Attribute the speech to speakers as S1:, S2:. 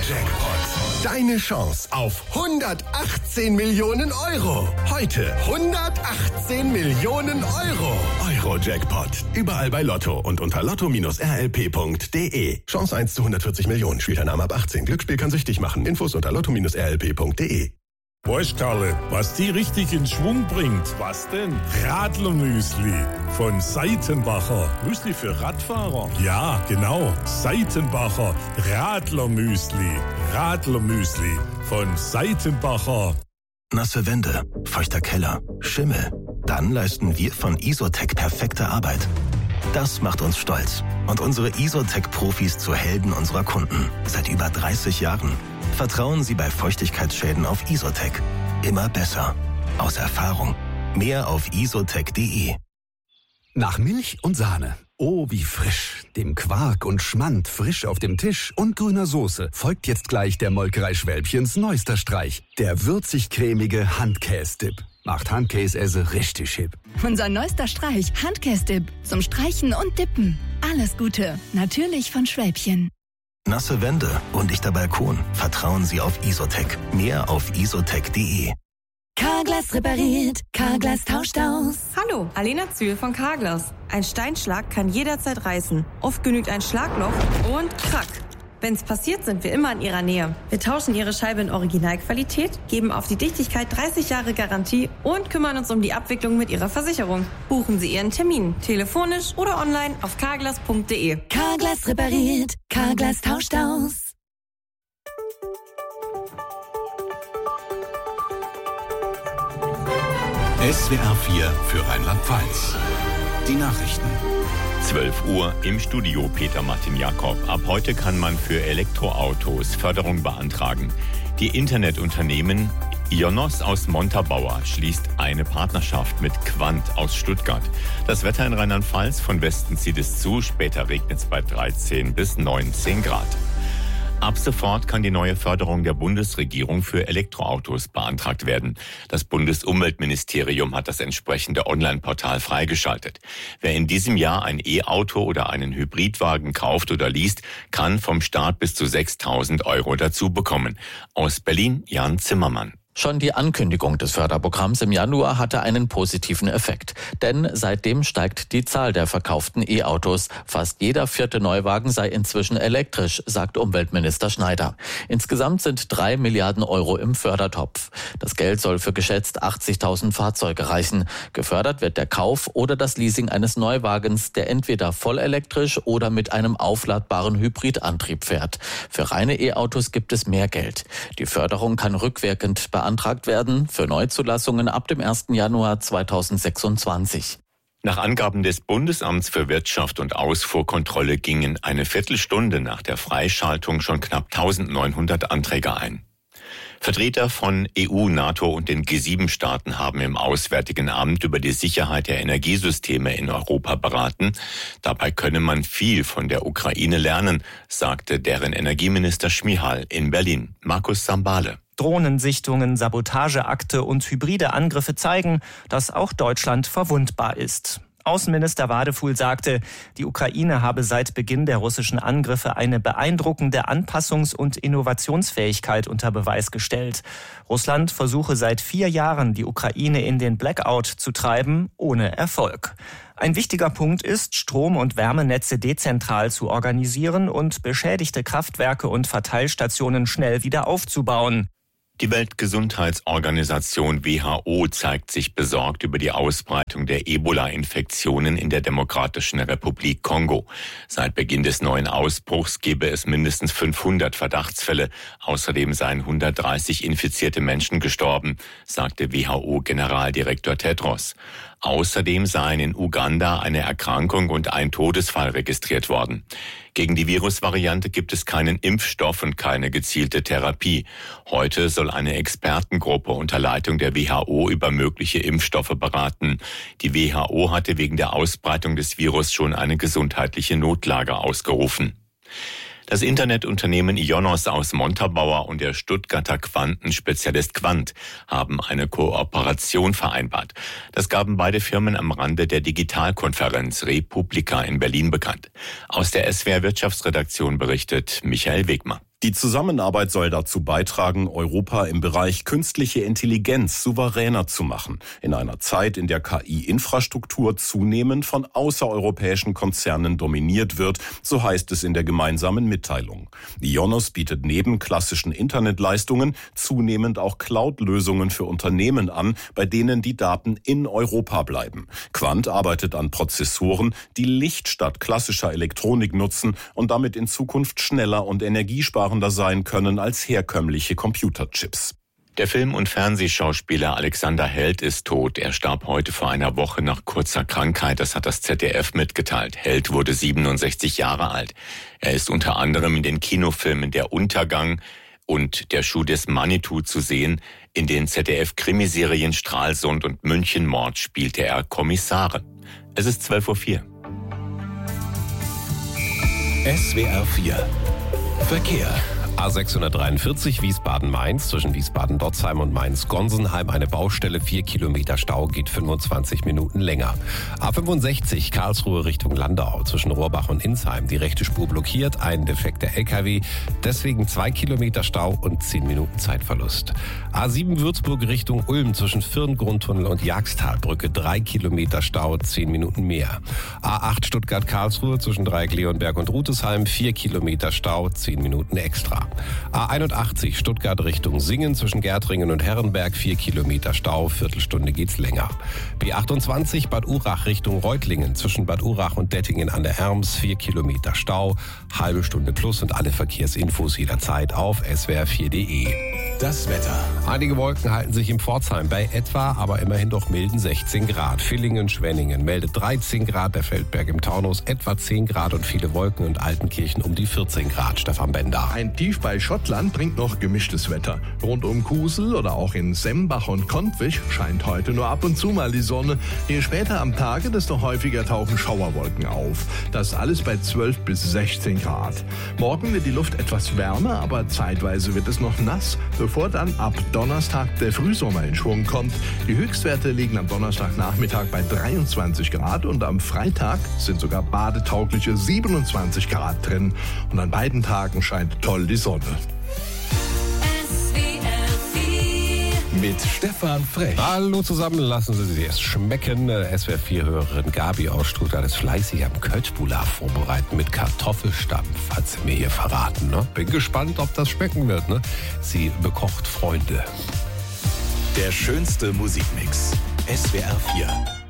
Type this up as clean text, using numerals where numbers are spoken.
S1: Eurojackpot. Deine Chance auf 118 Millionen Euro. Heute 118 Millionen Euro. Eurojackpot. Überall bei Lotto und unter lotto-rlp.de. Chance 1 zu 140 Millionen. Spielteilnahme ab 18. Glücksspiel kann süchtig machen. Infos unter lotto-rlp.de.
S2: Weißt Karle, was die richtig in Schwung bringt? Was denn? Radlermüsli von Seitenbacher. Müsli für Radfahrer? Ja, genau. Seitenbacher Radlermüsli. Radlermüsli von Seitenbacher.
S3: Nasse Wände, feuchter Keller, Schimmel. Dann leisten wir von Isotec perfekte Arbeit. Das macht uns stolz und unsere Isotec-Profis zu Helden unserer Kunden. Seit über 30 Jahren. Vertrauen Sie bei Feuchtigkeitsschäden auf Isotec. Immer besser. Aus Erfahrung. Mehr auf isotec.de.
S4: Nach Milch und Sahne. Oh, wie frisch. Dem Quark und Schmand frisch auf dem Tisch und grüner Soße folgt jetzt gleich der Molkerei Schwälbchens neuester Streich. Der würzig-cremige Handkäse-Dip. Macht Handkäse richtig hip.
S5: Unser neuester Streich, Handkäse-Dip. Zum Streichen und Dippen. Alles Gute. Natürlich von Schwälbchen.
S3: Nasse Wände, undichter Balkon. Vertrauen Sie auf Isotec. Mehr auf isotec.de.
S5: Carglass repariert. Carglass tauscht aus.
S6: Hallo, Alena Zühl von Carglass. Ein Steinschlag kann jederzeit reißen. Oft genügt ein Schlagloch und krack. Wenn's passiert, sind wir immer in Ihrer Nähe. Wir tauschen Ihre Scheibe in Originalqualität, geben auf die Dichtigkeit 30 Jahre Garantie und kümmern uns um die Abwicklung mit Ihrer Versicherung. Buchen Sie Ihren Termin, telefonisch oder online auf carglass.de.
S5: Carglass repariert. Carglass tauscht aus.
S7: SWR 4 für Rheinland-Pfalz. Die Nachrichten.
S8: 12 Uhr im Studio Peter Martin Jakob. Ab heute kann man für Elektroautos Förderung beantragen. Die Internetunternehmen Ionos aus Montabaur schließt eine Partnerschaft mit Quant aus Stuttgart. Das Wetter in Rheinland-Pfalz, von Westen zieht es zu, später regnet es bei 13 bis 19 Grad. Ab sofort kann die neue Förderung der Bundesregierung für Elektroautos beantragt werden. Das Bundesumweltministerium hat das entsprechende Online-Portal freigeschaltet. Wer in diesem Jahr ein E-Auto oder einen Hybridwagen kauft oder liest, kann vom Staat bis zu 6.000 Euro dazu bekommen. Aus Berlin Jan Zimmermann.
S9: Schon die Ankündigung des Förderprogramms im Januar hatte einen positiven Effekt. Denn seitdem steigt die Zahl der verkauften E-Autos. Fast jeder 4. Neuwagen sei inzwischen elektrisch, sagt Umweltminister Schneider. Insgesamt sind 3 Milliarden Euro im Fördertopf. Das Geld soll für geschätzt 80.000 Fahrzeuge reichen. Gefördert wird der Kauf oder das Leasing eines Neuwagens, der entweder vollelektrisch oder mit einem aufladbaren Hybridantrieb fährt. Für reine E-Autos gibt es mehr Geld. Die Förderung kann rückwirkend beantragt werden für Neuzulassungen ab dem 1. Januar 2026.
S8: Nach Angaben des Bundesamts für Wirtschaft und Ausfuhrkontrolle gingen eine Viertelstunde nach der Freischaltung schon knapp 1.900 Anträge ein. Vertreter von EU, NATO und den G7-Staaten haben im Auswärtigen Amt über die Sicherheit der Energiesysteme in Europa beraten. Dabei könne man viel von der Ukraine lernen, sagte deren Energieminister Šmihal in Berlin. Markus Sambale.
S10: Drohnensichtungen, Sabotageakte und hybride Angriffe zeigen, dass auch Deutschland verwundbar ist. Außenminister Wadefuhl sagte, die Ukraine habe seit Beginn der russischen Angriffe eine beeindruckende Anpassungs- und Innovationsfähigkeit unter Beweis gestellt. Russland versuche seit 4 Jahren, die Ukraine in den Blackout zu treiben, ohne Erfolg. Ein wichtiger Punkt ist, Strom- und Wärmenetze dezentral zu organisieren und beschädigte Kraftwerke und Verteilstationen schnell wieder aufzubauen.
S8: Die Weltgesundheitsorganisation WHO zeigt sich besorgt über die Ausbreitung der Ebola-Infektionen in der Demokratischen Republik Kongo. Seit Beginn des neuen Ausbruchs gebe es mindestens 500 Verdachtsfälle. Außerdem seien 130 infizierte Menschen gestorben, sagte WHO-Generaldirektor Tedros. Außerdem seien in Uganda eine Erkrankung und ein Todesfall registriert worden. Gegen die Virusvariante gibt es keinen Impfstoff und keine gezielte Therapie. Heute soll eine Expertengruppe unter Leitung der WHO über mögliche Impfstoffe beraten. Die WHO hatte wegen der Ausbreitung des Virus schon eine gesundheitliche Notlage ausgerufen. Das Internetunternehmen Ionos aus Montabaur und der Stuttgarter Quantenspezialist Quant haben eine Kooperation vereinbart. Das gaben beide Firmen am Rande der Digitalkonferenz Republika in Berlin bekannt. Aus der SWR Wirtschaftsredaktion berichtet Michael Wegmann.
S11: Die Zusammenarbeit soll dazu beitragen, Europa im Bereich künstliche Intelligenz souveräner zu machen. In einer Zeit, in der KI-Infrastruktur zunehmend von außereuropäischen Konzernen dominiert wird, so heißt es in der gemeinsamen Mitteilung. IONOS bietet neben klassischen Internetleistungen zunehmend auch Cloud-Lösungen für Unternehmen an, bei denen die Daten in Europa bleiben. Quant arbeitet an Prozessoren, die Licht statt klassischer Elektronik nutzen und damit in Zukunft schneller und energiesparender sein können als herkömmliche Computerchips.
S8: Der Film- und Fernsehschauspieler Alexander Held ist tot. Er starb heute vor einer Woche nach kurzer Krankheit. Das hat das ZDF mitgeteilt. Held wurde 67 Jahre alt. Er ist unter anderem in den Kinofilmen Der Untergang und Der Schuh des Manitou zu sehen. In den ZDF-Krimiserien Stralsund und Münchenmord spielte er Kommissare. Es ist 12:04 Uhr.
S7: SWR 4 Verkehr. A643 Wiesbaden-Mainz zwischen Wiesbaden-Dotzheim und Mainz-Gonsenheim eine Baustelle, 4 Kilometer Stau, geht 25 Minuten länger. A65 Karlsruhe Richtung Landau zwischen Rohrbach und Insheim, die rechte Spur blockiert, ein defekter LKW, deswegen 2 Kilometer Stau und 10 Minuten Zeitverlust. A7 Würzburg Richtung Ulm zwischen Firn-Grundtunnel und Jagstalbrücke, 3 Kilometer Stau, 10 Minuten mehr. A8 Stuttgart-Karlsruhe zwischen Dreieck Leonberg und Rutesheim, 4 Kilometer Stau, 10 Minuten extra. A81 Stuttgart Richtung Singen zwischen Gärtringen und Herrenberg, 4 Kilometer Stau, Viertelstunde geht's länger. B28 Bad Urach Richtung Reutlingen zwischen Bad Urach und Dettingen an der Erms, 4 Kilometer Stau, halbe Stunde plus und alle Verkehrsinfos jederzeit auf swr4.de. Das Wetter.
S12: Einige Wolken halten sich im Pforzheim bei etwa, aber immerhin doch milden 16 Grad. Villingen-Schwenningen meldet 13 Grad, der Feldberg im Taunus etwa 10 Grad und viele Wolken und Altenkirchen um die 14 Grad. Stefan Bender.
S13: Ein Tief bei Schottland bringt noch gemischtes Wetter. Rund um Kusel oder auch in Sembach und Kontwich scheint heute nur ab und zu mal die Sonne. Je später am Tage, desto häufiger tauchen Schauerwolken auf. Das alles bei 12 bis 16 Grad. Morgen wird die Luft etwas wärmer, aber zeitweise wird es noch nass, bevor dann ab Donnerstag der Frühsommer in Schwung kommt. Die Höchstwerte liegen am Donnerstagnachmittag bei 23 Grad und am Freitag sind sogar badetaugliche 27 Grad drin. Und an beiden Tagen scheint toll die Sonne.
S7: Mit Stefan Frech.
S12: Hallo zusammen, lassen Sie sich es schmecken. SWR4-Hörerin Gabi aus Stuttgart ist fleißig am Kölschbula vorbereiten mit Kartoffelstampf, hat sie mir hier verraten. Ne? Bin gespannt, ob das schmecken wird. Ne? Sie bekocht Freunde.
S7: Der schönste Musikmix. SWR 4.